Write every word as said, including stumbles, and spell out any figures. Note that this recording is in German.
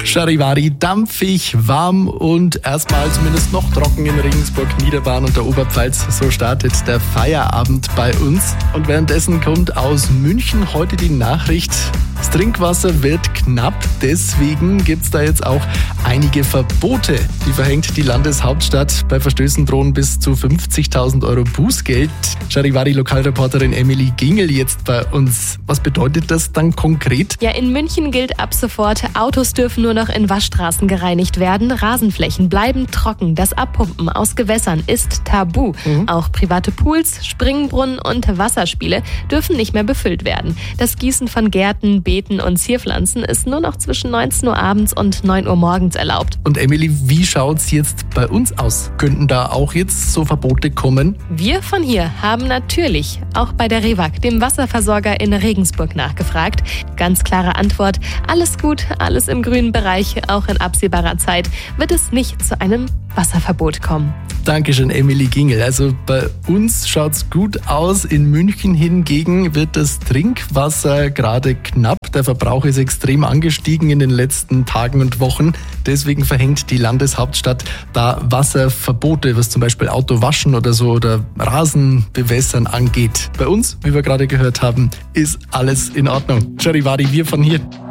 Charivari, dampfig, warm und erstmal zumindest noch trocken in Regensburg, Niederbayern und der Oberpfalz. So startet der Feierabend bei uns. Und währenddessen kommt aus München heute die Nachricht, das Trinkwasser wird knapp. Deswegen gibt es da jetzt auch einige Verbote. Die verhängt die Landeshauptstadt. Bei Verstößen drohen bis zu fünfzigtausend Euro Bußgeld. Charivari-Lokalreporterin Emily Gingel jetzt bei uns. Was bedeutet das dann konkret? Ja, in München gilt ab sofort, Autos dürfen nur noch in Waschstraßen gereinigt werden. Rasenflächen bleiben trocken. Das Abpumpen aus Gewässern ist tabu. Mhm. Auch private Pools, Springbrunnen und Wasserspiele dürfen nicht mehr befüllt werden. Das Gießen von Gärten, Beeten und Zierpflanzen ist nur noch zwischen neunzehn Uhr abends und neun Uhr morgens erlaubt. Und Emily, wie schaut's jetzt bei uns aus? Könnten da auch jetzt so Verbote kommen? Wir von hier haben natürlich auch bei der REWAG, dem Wasserversorger in Regensburg, nachgefragt. Ganz klare Antwort, alles gut, alles im grünen Bereich. Auch in absehbarer Zeit wird es nicht zu einem Wasserverbot kommen. Dankeschön, Emily Gingel. Also bei uns schaut's gut aus. In München hingegen wird das Trinkwasser gerade knapp. Der Verbrauch ist extrem angestiegen in den letzten Tagen und Wochen. Deswegen verhängt die Landeshauptstadt da Wasserverbote, was zum Beispiel Autowaschen oder so oder Rasenbewässern angeht. Bei uns, wie wir gerade gehört haben, ist alles in Ordnung. Charivari, wir von hier.